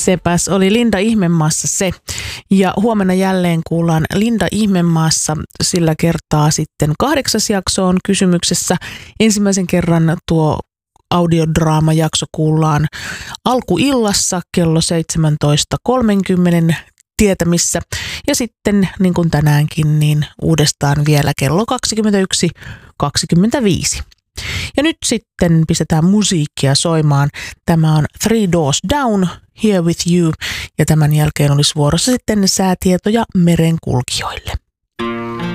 Sepäs oli Linda Ihmemaassa se. Ja huomenna jälleen kuullaan Linda Ihmemaassa. Sillä kertaa sitten 8. jakso on kysymyksessä. Ensimmäisen kerran tuo audiodraamajakso kuullaan alkuillassa kello 17.30 tietämissä. Ja sitten niin kuin tänäänkin, niin uudestaan vielä kello 21.25. Ja nyt sitten pistetään musiikkia soimaan. Tämä on Three Doors Down, Here With You. Ja tämän jälkeen olisi vuorossa sitten säätietoja merenkulkijoille.